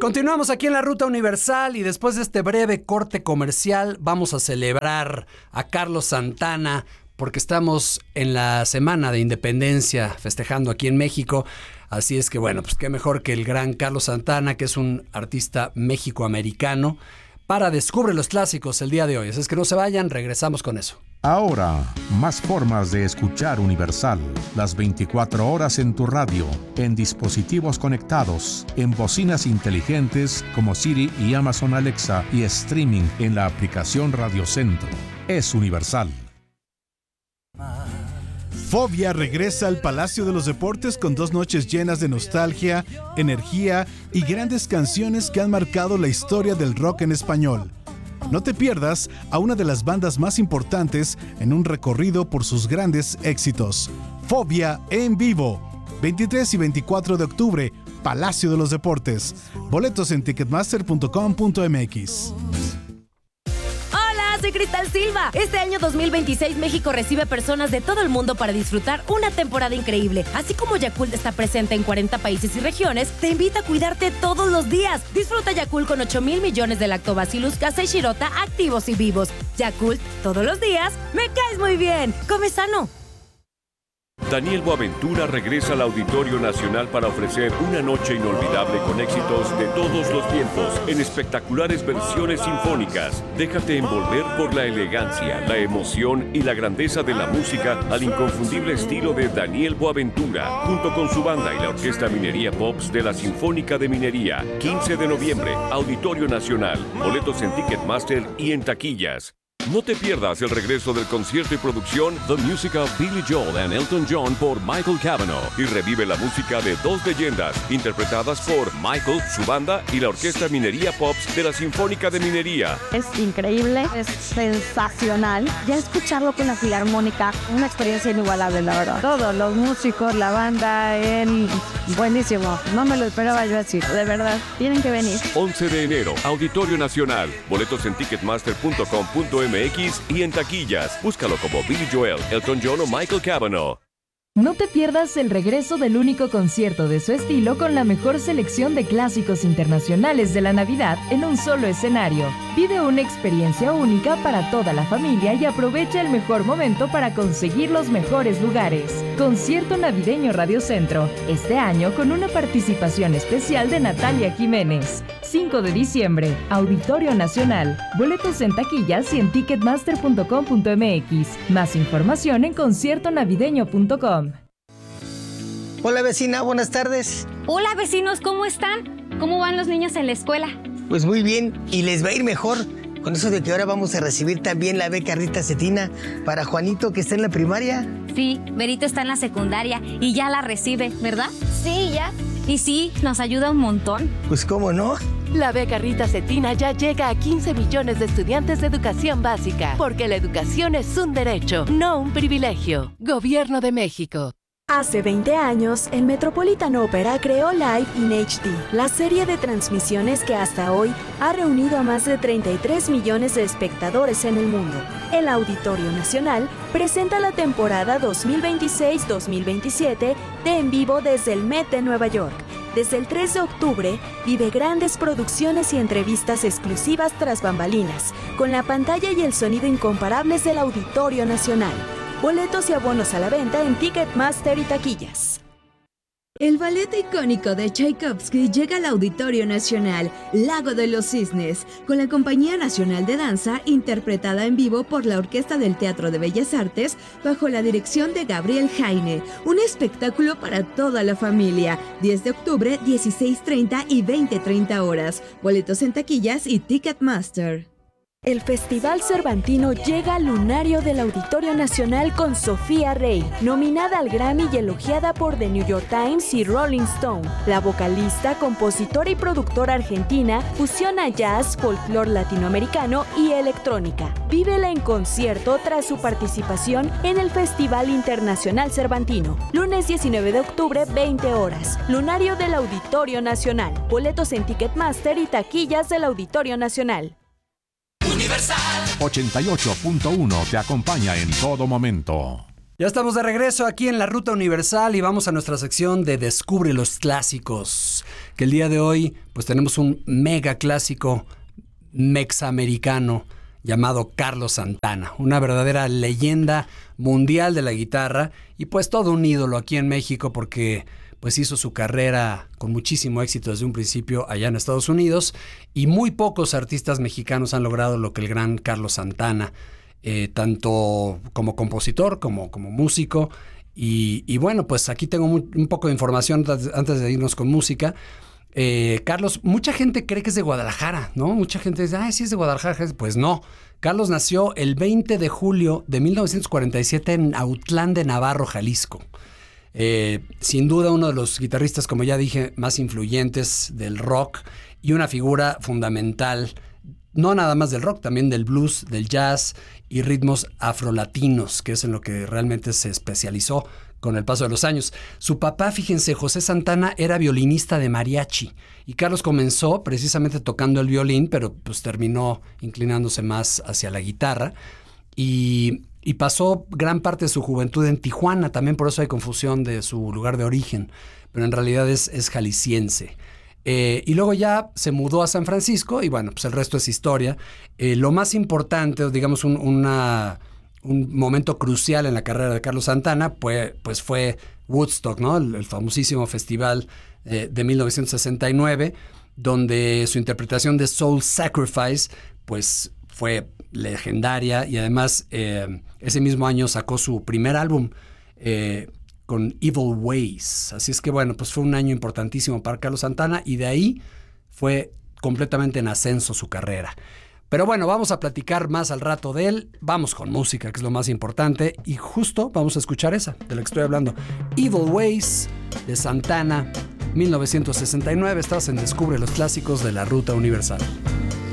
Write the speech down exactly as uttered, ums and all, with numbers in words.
Continuamos aquí en la Ruta Universal y después de este breve corte comercial vamos a celebrar a Carlos Santana porque estamos en la Semana de Independencia festejando aquí en México. Así es que bueno, pues qué mejor que el gran Carlos Santana, que es un artista mexicoamericano, para Descubre los Clásicos el día de hoy. Así es que no se vayan, regresamos con eso. Ahora, más formas de escuchar Universal. Las veinticuatro horas en tu radio, en dispositivos conectados, en bocinas inteligentes como Siri y Amazon Alexa y streaming en la aplicación Radio Centro. Es Universal. Fobia regresa al Palacio de los Deportes con dos noches llenas de nostalgia, energía y grandes canciones que han marcado la historia del rock en español. No te pierdas a una de las bandas más importantes en un recorrido por sus grandes éxitos. Fobia en vivo, veintitrés y veinticuatro de octubre, Palacio de los Deportes. Boletos en ticketmaster punto com punto m x. Soy Cristal Silva. Este año dos mil veintiséis México recibe personas de todo el mundo para disfrutar una temporada increíble. Así como Yakult está presente en cuarenta países y regiones, te invita a cuidarte todos los días. Disfruta Yakult con ocho mil millones de Lactobacillus casei shirota activos y vivos. Yakult, todos los días, me caes muy bien. Come sano. Daniel Boaventura regresa al Auditorio Nacional para ofrecer una noche inolvidable con éxitos de todos los tiempos en espectaculares versiones sinfónicas. Déjate envolver por la elegancia, la emoción y la grandeza de la música al inconfundible estilo de Daniel Boaventura, junto con su banda y la Orquesta Minería Pops de la Sinfónica de Minería. quince de noviembre, Auditorio Nacional. Boletos en Ticketmaster y en taquillas. No te pierdas el regreso del concierto y producción The Music of Billy Joel and Elton John por Michael Cavanaugh y revive la música de dos leyendas interpretadas por Michael, su banda y la Orquesta Minería Pops de la Sinfónica de Minería. Es increíble, es sensacional. Ya escucharlo con la Filarmónica, una experiencia inigualable, la verdad. Todos los músicos, la banda, él, buenísimo. No me lo esperaba yo así, de verdad. Tienen que venir. once de enero, Auditorio Nacional. Boletos en ticketmaster punto com punto m x y en taquillas. Búscalo como Billy Joel, Elton John o Michael Cavanaugh. No te pierdas el regreso del único concierto de su estilo con la mejor selección de clásicos internacionales de la Navidad en un solo escenario. Vive una experiencia única para toda la familia y aprovecha el mejor momento para conseguir los mejores lugares. Concierto Navideño Radio Centro, este año con una participación especial de Natalia Jiménez. cinco de diciembre, Auditorio Nacional. Boletos en taquillas y en ticketmaster punto com punto m x. Más información en concierto navideño punto com. Hola vecina, buenas tardes. Hola vecinos, ¿cómo están? ¿Cómo van los niños en la escuela? Pues muy bien, y les va a ir mejor con eso de que ahora vamos a recibir también la beca Rita Cetina para Juanito, que está en la primaria. Sí, Berito está en la secundaria y ya la recibe, ¿verdad? Sí, ya. Y sí, nos ayuda un montón. Pues cómo no. La beca Rita Cetina ya llega a quince millones de estudiantes de educación básica, porque la educación es un derecho, no un privilegio. Gobierno de México. Hace veinte años, el Metropolitan Opera creó Live in H D, la serie de transmisiones que hasta hoy ha reunido a más de treinta y tres millones de espectadores en el mundo. El Auditorio Nacional presenta la temporada dos mil veintiséis dos mil veintisiete de En Vivo desde el Met de Nueva York. Desde el tres de octubre, vive grandes producciones y entrevistas exclusivas tras bambalinas, con la pantalla y el sonido incomparables del Auditorio Nacional. Boletos y abonos a la venta en Ticketmaster y taquillas. El ballet icónico de Tchaikovsky llega al Auditorio Nacional, Lago de los Cisnes, con la Compañía Nacional de Danza, interpretada en vivo por la Orquesta del Teatro de Bellas Artes, bajo la dirección de Gabriel Jaine. Un espectáculo para toda la familia. diez de octubre, dieciséis treinta y veinte treinta horas. Boletos en taquillas y Ticketmaster. El Festival Cervantino llega al lunario del Auditorio Nacional con Sofía Rey, nominada al Grammy y elogiada por The New York Times y Rolling Stone. La vocalista, compositora y productora argentina fusiona jazz, folclore latinoamericano y electrónica. Vívela en concierto tras su participación en el Festival Internacional Cervantino. Lunes diecinueve de octubre, veinte horas. Lunario del Auditorio Nacional. Boletos en Ticketmaster y taquillas del Auditorio Nacional. ochenta y ocho punto uno te acompaña en todo momento. Ya estamos de regreso aquí en la Ruta Universal y vamos a nuestra sección de Descubre los Clásicos, que el día de hoy pues tenemos un mega clásico mexamericano llamado Carlos Santana, una verdadera leyenda mundial de la guitarra y pues todo un ídolo aquí en México porque pues hizo su carrera con muchísimo éxito desde un principio allá en Estados Unidos y muy pocos artistas mexicanos han logrado lo que el gran Carlos Santana. Eh, tanto como compositor como como músico y, y bueno, pues aquí tengo muy, un poco de información antes de irnos con música. eh, Carlos, mucha gente cree que es de Guadalajara, ¿no? Mucha gente dice, ah, sí es de Guadalajara. Pues no, Carlos nació el veinte de julio de mil novecientos cuarenta y siete en Autlán de Navarro, Jalisco. Eh, sin duda uno de los guitarristas, como ya dije, más influyentes del rock y una figura fundamental, no nada más del rock, también del blues, del jazz y ritmos afrolatinos, que es en lo que realmente se especializó con el paso de los años. Su papá, fíjense, José Santana, era violinista de mariachi y Carlos comenzó precisamente tocando el violín, pero pues terminó inclinándose más hacia la guitarra y, y pasó gran parte de su juventud en Tijuana, también por eso hay confusión de su lugar de origen, pero en realidad es, es jalisciense. Eh, y luego ya se mudó a San Francisco y bueno, pues el resto es historia. Eh, lo más importante, digamos, un, una, un momento crucial en la carrera de Carlos Santana pues, pues fue Woodstock, ¿no? El, el famosísimo festival eh, de mil novecientos sesenta y nueve, donde su interpretación de Soul Sacrifice pues fue legendaria y además eh, ese mismo año sacó su primer álbum, eh, con Evil Ways. Así es que bueno, pues fue un año importantísimo para Carlos Santana y de ahí fue completamente en ascenso su carrera. Pero bueno, vamos a platicar más al rato de él. Vamos con música, que es lo más importante, y justo vamos a escuchar esa de la que estoy hablando. Evil Ways de Santana, mil novecientos sesenta y nueve. Estás en Descubre los Clásicos de la Ruta Universal.